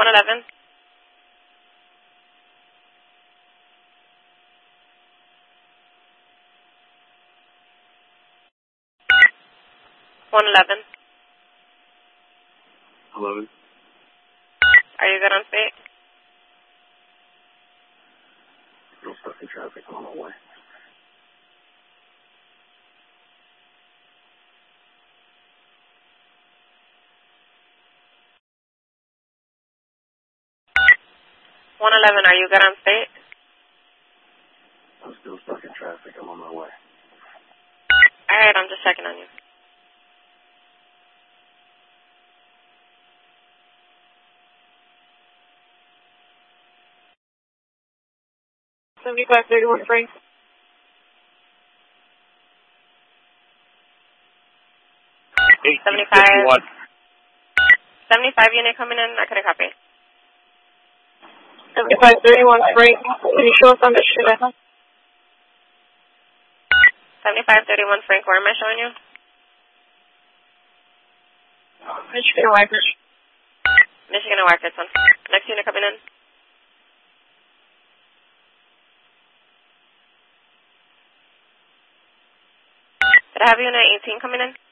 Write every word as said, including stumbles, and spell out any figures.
one eleven. one eleven. eleven. Are you good on state? No stuck in traffic on my way. one eleven, are you good on state? I'm still stuck in traffic. I'm on my way. Alright, I'm just checking on you. seventy-five thirty-one Frank. seventy-five. seventy-five unit coming in. I couldn't copy. seventy-five thirty-one Frank. Can you show us on the street? seventy-five thirty-one Frank. Where am I showing you? Michigan and Wackers. Michigan and Wackers. One. Next unit coming in. Did I have unit eighteen coming in?